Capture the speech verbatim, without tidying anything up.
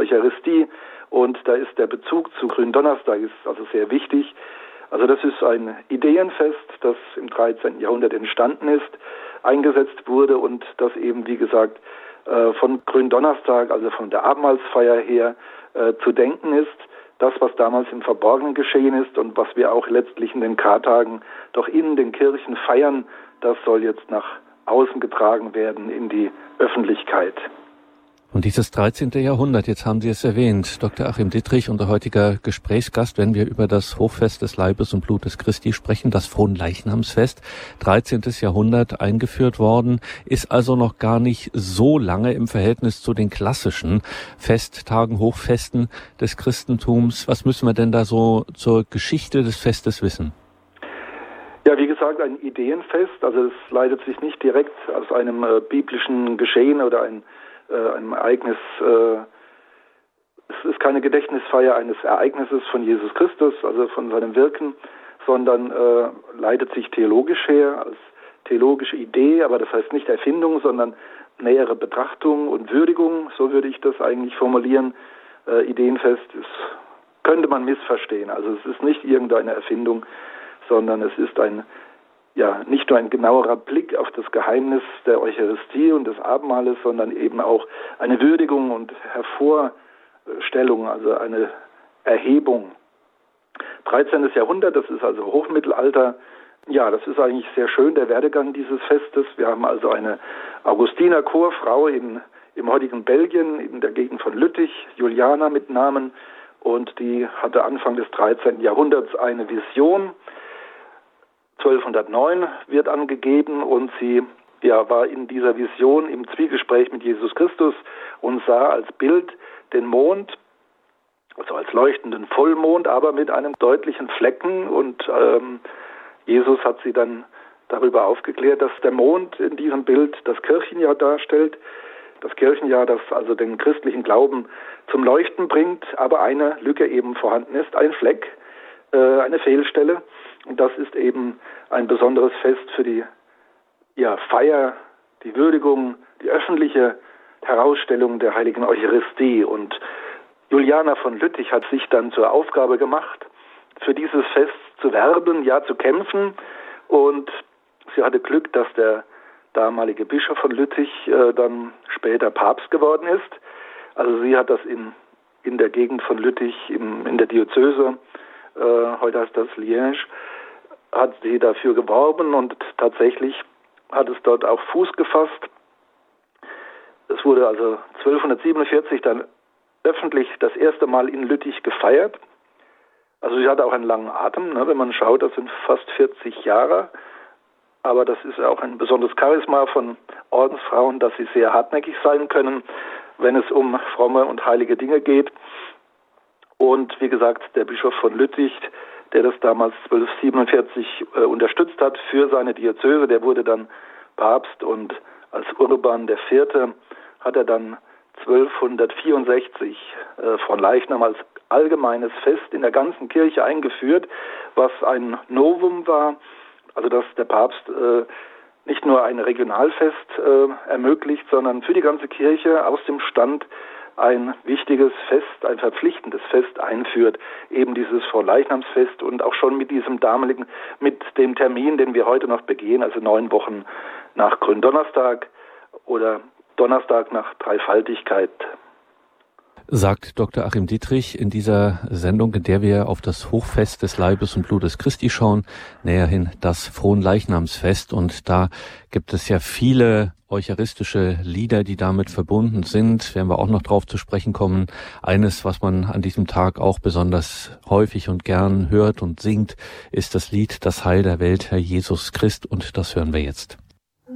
Eucharistie. Und da ist der Bezug zu Gründonnerstag ist also sehr wichtig. Also das ist ein Ideenfest, das im dreizehnten Jahrhundert entstanden ist, eingesetzt wurde und das eben, wie gesagt, von Gründonnerstag, also von der Abendmahlsfeier her, zu denken ist. Das, was damals im Verborgenen geschehen ist und was wir auch letztlich in den Kartagen doch in den Kirchen feiern, das soll jetzt nach außen getragen werden in die Öffentlichkeit. Und dieses dreizehnte Jahrhundert, jetzt haben Sie es erwähnt, Doktor Achim Dittrich, unser heutiger Gesprächsgast, wenn wir über das Hochfest des Leibes und Blutes Christi sprechen, das Fronleichnamsfest, dreizehntes Jahrhundert eingeführt worden, ist also noch gar nicht so lange im Verhältnis zu den klassischen Festtagen, Hochfesten des Christentums. Was müssen wir denn da so zur Geschichte des Festes wissen? Ja, wie gesagt, ein Ideenfest, also es leitet sich nicht direkt aus einem äh, biblischen Geschehen oder ein einem Ereignis, äh, es ist keine Gedächtnisfeier eines Ereignisses von Jesus Christus, also von seinem Wirken, sondern äh, leitet sich theologisch her, als theologische Idee, aber das heißt nicht Erfindung, sondern nähere Betrachtung und Würdigung, so würde ich das eigentlich formulieren. Äh, Ideenfest ist, könnte man missverstehen, also es ist nicht irgendeine Erfindung, sondern es ist ein ja, nicht nur ein genauerer Blick auf das Geheimnis der Eucharistie und des Abendmahles, sondern eben auch eine Würdigung und Hervorstellung, also eine Erhebung. dreizehntes Jahrhundert, das ist also Hochmittelalter. Ja, das ist eigentlich sehr schön, der Werdegang dieses Festes. Wir haben also eine Augustinerchorfrau in, im heutigen Belgien, in der Gegend von Lüttich, Juliana mit Namen, und die hatte Anfang des dreizehnten Jahrhunderts eine Vision. zwölfhundertneun wird angegeben und sie ja, war in dieser Vision im Zwiegespräch mit Jesus Christus und sah als Bild den Mond, also als leuchtenden Vollmond, aber mit einem deutlichen Flecken, und ähm, Jesus hat sie dann darüber aufgeklärt, dass der Mond in diesem Bild das Kirchenjahr darstellt, das Kirchenjahr, das also den christlichen Glauben zum Leuchten bringt, aber eine Lücke eben vorhanden ist, ein Fleck, äh, eine Fehlstelle. Und das ist eben ein besonderes Fest für die ja, Feier, die Würdigung, die öffentliche Herausstellung der heiligen Eucharistie. Und Juliana von Lüttich hat sich dann zur Aufgabe gemacht, für dieses Fest zu werben, ja zu kämpfen. Und sie hatte Glück, dass der damalige Bischof von Lüttich äh, dann später Papst geworden ist. Also sie hat das in, in der Gegend von Lüttich, im, in der Diözese, äh, heute heißt das Liège, hat sie dafür geworben und tatsächlich hat es dort auch Fuß gefasst. Es wurde also zwölfhundertsiebenundvierzig dann öffentlich das erste Mal in Lüttich gefeiert. Also sie hatte auch einen langen Atem, ne, wenn man schaut, das sind fast vierzig Jahre. Aber das ist auch ein besonderes Charisma von Ordensfrauen, dass sie sehr hartnäckig sein können, wenn es um fromme und heilige Dinge geht. Und wie gesagt, der Bischof von Lüttich, der das damals zwölfhundertsiebenundvierzig äh, unterstützt hat für seine Diözese, der wurde dann Papst, und als Urban der Vierte hat er dann zwölfhundertvierundsechzig äh, Fronleichnam als allgemeines Fest in der ganzen Kirche eingeführt, was ein Novum war, also dass der Papst äh, nicht nur ein Regionalfest äh, ermöglicht, sondern für die ganze Kirche aus dem Stand ein wichtiges Fest, ein verpflichtendes Fest einführt, eben dieses Fronleichnamsfest, und auch schon mit diesem damaligen, mit dem Termin, den wir heute noch begehen, also neun Wochen nach Gründonnerstag oder Donnerstag nach Dreifaltigkeit. Sagt Doktor Achim Dittrich in dieser Sendung, in der wir auf das Hochfest des Leibes und Blutes Christi schauen, näherhin das Fronleichnamsfest. Und da gibt es ja viele eucharistische Lieder, die damit verbunden sind. Werden wir auch noch drauf zu sprechen kommen. Eines, was man an diesem Tag auch besonders häufig und gern hört und singt, ist das Lied Das Heil der Welt, Herr Jesus Christ. Und das hören wir jetzt.